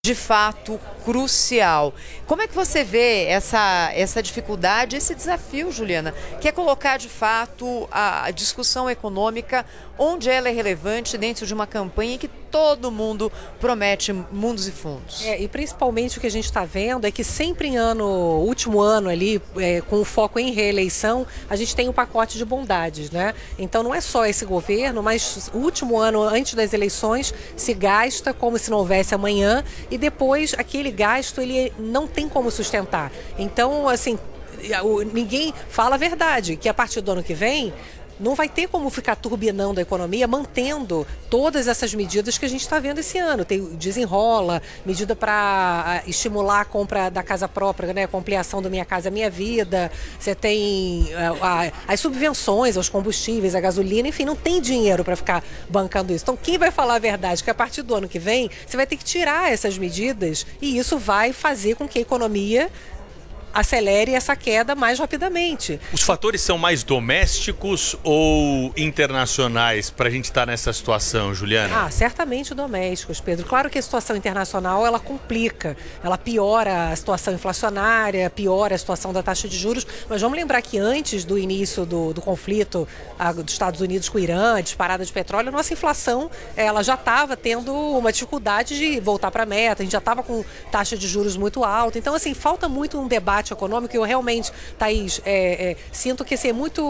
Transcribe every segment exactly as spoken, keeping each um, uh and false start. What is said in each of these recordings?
de fato crucial. Como é que você vê essa, essa dificuldade, esse desafio, Juliana, que é colocar de fato a, a discussão econômica onde ela é relevante dentro de uma campanha que todo mundo promete mundos e fundos? É, e principalmente o que a gente está vendo é que sempre em ano, último ano ali, é, com o foco em reeleição, a gente tem um pacote de bondades, né? Então não é só esse governo, mas o último ano antes das eleições se gasta como se não houvesse amanhã e depois aquele gasto ele não tem como sustentar. Então, assim, ninguém fala a verdade, que a partir do ano que vem não vai ter como ficar turbinando a economia, mantendo todas essas medidas que a gente está vendo esse ano. Tem desenrola, medida para estimular a compra da casa própria, né? A ampliação do Minha Casa Minha Vida. Você tem a, a, as subvenções aos combustíveis, a gasolina, enfim, não tem dinheiro para ficar bancando isso. Então, quem vai falar a verdade? Que a partir do ano que vem, você vai ter que tirar essas medidas e isso vai fazer com que a economia acelere essa queda mais rapidamente. Os fatores são mais domésticos ou internacionais para a gente estar nessa situação, Juliana? Ah, certamente domésticos, Pedro. Claro que a situação internacional, ela complica, ela piora a situação inflacionária, piora a situação da taxa de juros, mas vamos lembrar que antes do início do, do conflito a, dos Estados Unidos com o Irã, a disparada de petróleo, a nossa inflação ela já estava tendo uma dificuldade de voltar para a meta, a gente já estava com taxa de juros muito alta. Então, assim, falta muito um debate econômico. Eu realmente, Thaís, é, é, sinto que assim, é muito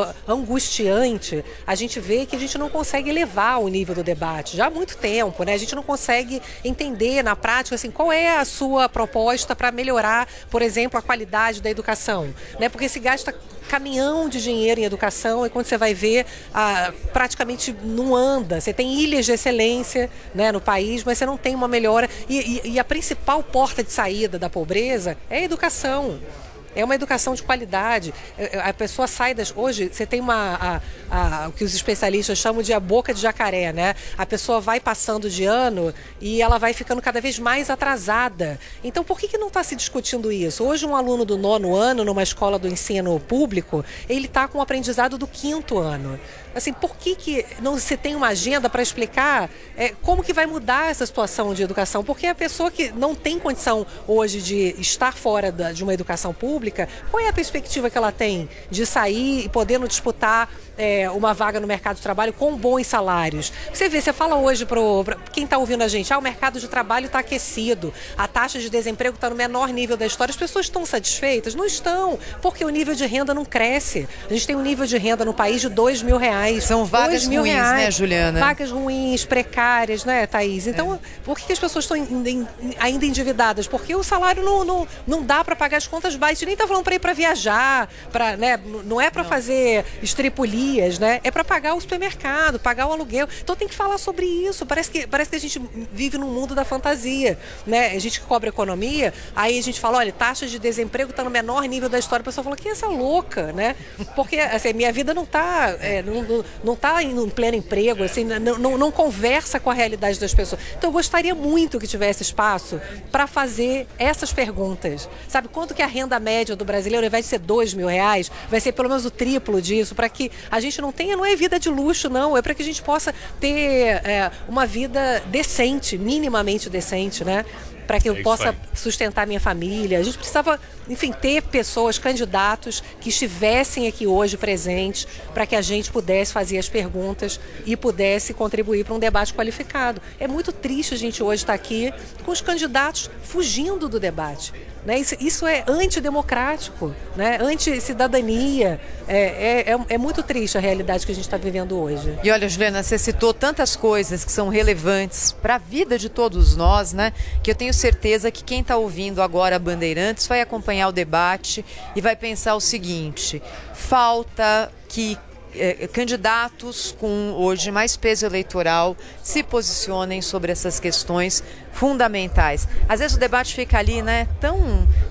angustiante a gente ver que a gente não consegue elevar o nível do debate já há muito tempo, né? A gente não consegue entender na prática assim, qual é a sua proposta para melhorar, por exemplo, a qualidade da educação, né? Porque se gasta caminhão de dinheiro em educação e quando você vai ver, ah, praticamente não anda. Você tem ilhas de excelência, né, no país, mas você não tem uma melhora. E, e, e a principal porta de saída da pobreza é a educação. É uma educação de qualidade. A pessoa sai das... Hoje, você tem uma... A, a, o que os especialistas chamam de a boca de jacaré, né? A pessoa vai passando de ano e ela vai ficando cada vez mais atrasada. Então, por que, que não está se discutindo isso? Hoje, um aluno do nono ano, numa escola do ensino público, ele está com o aprendizado do quinto ano. Assim, por que, que não se tem uma agenda para explicar é, como que vai mudar essa situação de educação? Porque a pessoa que não tem condição hoje de estar fora da, de uma educação pública, qual é a perspectiva que ela tem de sair e podendo disputar é, uma vaga no mercado de trabalho com bons salários? Você vê, você fala hoje para quem está ouvindo a gente, ah, o mercado de trabalho está aquecido, a taxa de desemprego está no menor nível da história, as pessoas estão satisfeitas? Não estão, porque o nível de renda não cresce. A gente tem um nível de renda no país de dois mil reais. São vagas ruins, reais, né, Juliana? Vagas ruins, precárias, né, Thaís? Então, é. por que as pessoas estão ainda endividadas? Porque o salário não, não, não dá para pagar as contas básicas. A gente nem está falando para ir para viajar, pra, né, não é para fazer estripulias, né? É para pagar o supermercado, pagar o aluguel. Então tem que falar sobre isso. Parece que, parece que a gente vive num mundo da fantasia, né? A gente que cobra economia, aí a gente fala, olha, taxa de desemprego está no menor nível da história. A pessoa fala, que é essa louca, né? Porque assim, minha vida não está... É, não, não está em pleno emprego, assim, não, não, não conversa com a realidade das pessoas. Então eu gostaria muito que tivesse espaço para fazer essas perguntas. Sabe, quanto que a renda média do brasileiro, ao invés de ser dois mil reais, vai ser pelo menos o triplo disso, para que a gente não tenha, não é vida de luxo, não, é para que a gente possa ter é, uma vida decente, minimamente decente, né? Para que eu é possa sustentar minha família. A gente precisava, enfim, ter pessoas, candidatos que estivessem aqui hoje presentes para que a gente pudesse fazer as perguntas e pudesse contribuir para um debate qualificado. É muito triste a gente hoje estar aqui com os candidatos fugindo do debate. Né? Isso, isso é antidemocrático, né? Anti-cidadania. É, é, é muito triste a realidade que a gente está vivendo hoje. E olha, Juliana, você citou tantas coisas que são relevantes para a vida de todos nós, né? Que eu tenho certeza que quem está ouvindo agora a Bandeirantes vai acompanhar o debate e vai pensar o seguinte: falta que Eh, candidatos com hoje mais peso eleitoral se posicionem sobre essas questões fundamentais. Às vezes o debate fica ali, né, tão,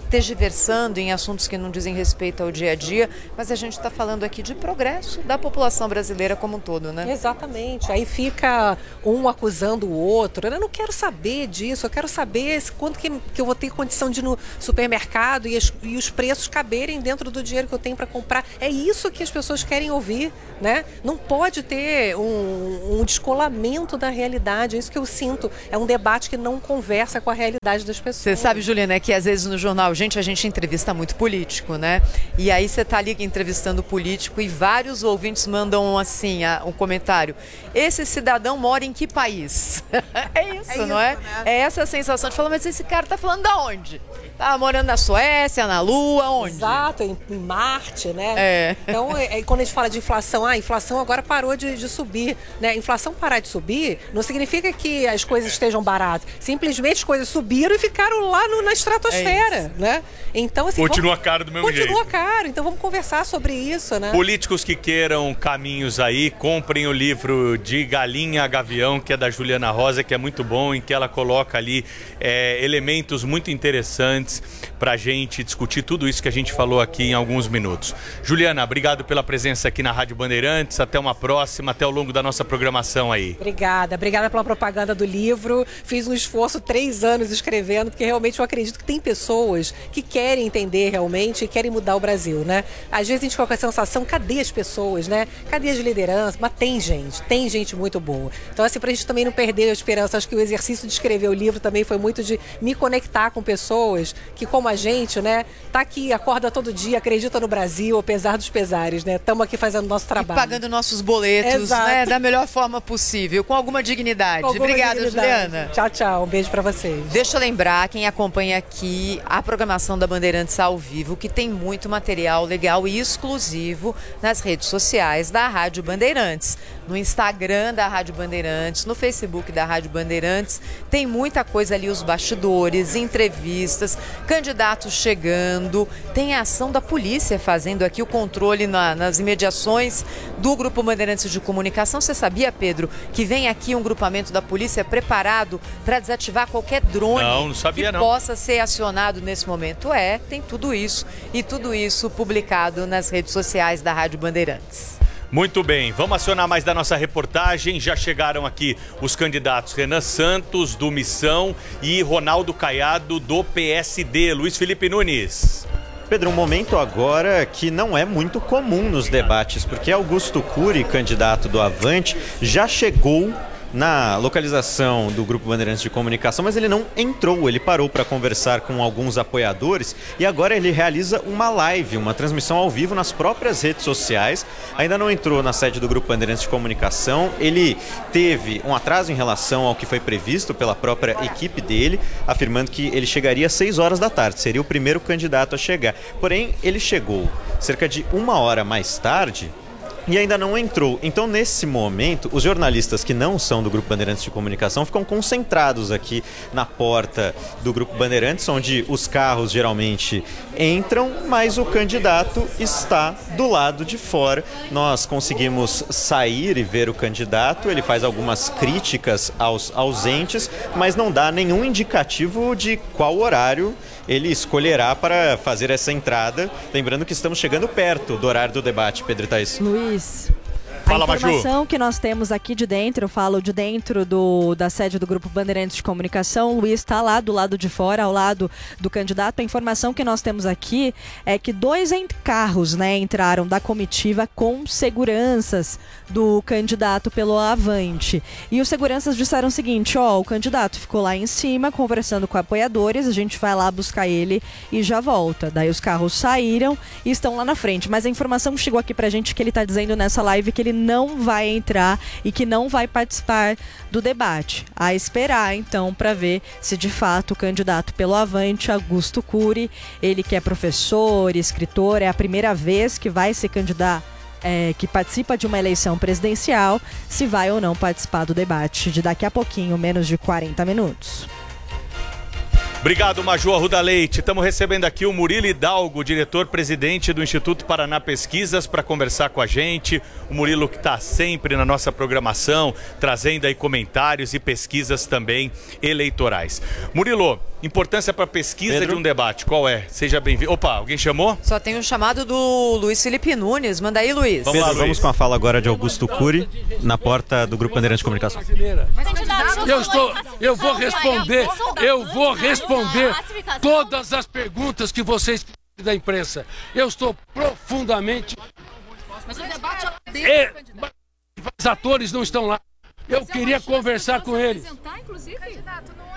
tergiversando em assuntos que não dizem respeito ao dia a dia, mas a gente está falando aqui de progresso da população brasileira como um todo, né? Exatamente. Aí fica um acusando o outro. Eu não quero saber disso, eu quero saber quanto que, que eu vou ter condição de ir no supermercado e, as, e os preços caberem dentro do dinheiro que eu tenho para comprar. É isso que as pessoas querem ouvir, né? Não pode ter um, um descolamento da realidade, é isso que eu sinto. É um debate que não conversa com a realidade das pessoas. Você sabe, Juliana, é que às vezes no jornal, gente, a gente entrevista muito político, né? E aí você tá ali entrevistando político e vários ouvintes mandam assim, a, um comentário. Esse cidadão mora em que país? É isso, é isso, não é? Né? É essa a sensação de falar, mas esse cara tá falando da onde? Tá morando na Suécia, na Lua, onde? Exato, em, em Marte, né? É. Então, é, é, quando a gente fala de inflação, ah, a inflação agora parou de, de subir, né? Inflação parar de subir não significa que as coisas estejam baratas. Simplesmente as coisas subiram e ficaram lá no, na estratosfera, é né? Então, assim, continua vamos, caro do mesmo continua jeito. Continua caro, então vamos conversar sobre isso, né? Políticos que queiram caminhos aí, comprem o livro de Galinha a Gavião, que é da Juliana Rosa, que é muito bom, em que ela coloca ali é, elementos muito interessantes para a gente discutir tudo isso que a gente falou aqui em alguns minutos. Juliana, obrigado pela presença aqui na Rádio Bandeirantes. Até uma próxima, até ao longo da nossa programação aí. Obrigada, obrigada pela propaganda do livro. Fiz um esforço, três anos escrevendo, porque realmente eu acredito que tem pessoas que querem entender realmente e querem mudar o Brasil, né? Às vezes a gente fica com a sensação, cadê as pessoas, né? Cadê as lideranças? Mas tem gente, tem gente muito boa. Então, assim, pra gente também não perder a esperança, acho que o exercício de escrever o livro também foi muito de me conectar com pessoas que, como a gente, né, tá aqui, acorda todo dia, acredita no Brasil, apesar dos pesares, né? Estamos aqui fazendo nosso trabalho. E pagando nossos boletos, né, da melhor forma possível, com alguma dignidade. Com alguma Obrigada, dignidade. Juliana. Tchau, tchau. Um beijo pra vocês. Deixa eu lembrar, quem acompanha aqui a programação da Bandeirantes ao vivo, que tem muito material legal e exclusivo nas redes sociais da Rádio Bandeirantes. No Instagram da Rádio Bandeirantes, no Facebook da Rádio Bandeirantes, tem muita coisa ali, os bastidores, entrevistas, candidatos chegando, tem a ação da polícia fazendo aqui o controle na, nas imediações do Grupo Bandeirantes de Comunicação. Você sabia, Pedro, que vem aqui um grupamento da polícia preparado para desativar qualquer drone não, não sabia, que não. possa ser acionado nesse momento? É, tem tudo isso e tudo isso publicado nas redes sociais da Rádio Bandeirantes. Muito bem, vamos acionar mais da nossa reportagem. Já chegaram aqui os candidatos Renan Santos, do Missão, e Ronaldo Caiado, do P S D. Luiz Felipe Nunes. Pedro, um momento agora que não é muito comum nos debates, porque Augusto Cury, candidato do Avante, já chegou na localização do Grupo Bandeirantes de Comunicação, mas ele não entrou, ele parou para conversar com alguns apoiadores e agora ele realiza uma live, uma transmissão ao vivo nas próprias redes sociais. Ainda não entrou na sede do Grupo Bandeirantes de Comunicação, ele teve um atraso em relação ao que foi previsto pela própria equipe dele, afirmando que ele chegaria às seis horas da tarde, seria o primeiro candidato a chegar. Porém, ele chegou cerca de uma hora mais tarde e ainda não entrou. Então, nesse momento, os jornalistas que não são do Grupo Bandeirantes de Comunicação ficam concentrados aqui na porta do Grupo Bandeirantes, onde os carros geralmente entram, mas o candidato está do lado de fora. Nós conseguimos sair e ver o candidato, ele faz algumas críticas aos ausentes, mas não dá nenhum indicativo de qual horário ele escolherá para fazer essa entrada. Lembrando que estamos chegando perto do horário do debate, Pedro e Thaís. Luiz, Fala, a informação Maju. que nós temos aqui de dentro, eu falo de dentro do, da sede do Grupo Bandeirantes de Comunicação, o Luiz está lá do lado de fora, ao lado do candidato. A informação que nós temos aqui é que dois carros, né, entraram da comitiva com seguranças do candidato pelo Avante. E os seguranças disseram o seguinte, ó, o candidato ficou lá em cima conversando com apoiadores, a gente vai lá buscar ele e já volta. Daí os carros saíram e estão lá na frente. Mas a informação chegou aqui pra gente que ele tá dizendo nessa live que ele não vai entrar e que não vai participar do debate. A esperar, então, para ver se de fato o candidato pelo Avante, Augusto Cury, ele que é professor, escritor, é a primeira vez que vai ser candidato, é, que participa de uma eleição presidencial, se vai ou não participar do debate de daqui a pouquinho, menos de quarenta minutos. Obrigado, Major Arruda Leite. Estamos recebendo aqui o Murilo Hidalgo, diretor-presidente do Instituto Paraná Pesquisas, para conversar com a gente. O Murilo que está sempre na nossa programação, trazendo aí comentários e pesquisas também eleitorais. Murilo, importância para a pesquisa Pedro? de um debate, qual é? Seja bem-vindo. Opa, alguém chamou? Só tem um chamado do Luiz Felipe Nunes. Manda aí, Luiz. Vamos, Pedro, lá, vamos com a fala agora de Augusto Cury, na porta do Grupo Bandeirantes de Comunicação. Eu, estou, eu vou responder, eu vou responder todas as perguntas que vocês da imprensa. Eu estou profundamente... Mas o debate é... Os atores não estão lá. Eu queria conversar com eles.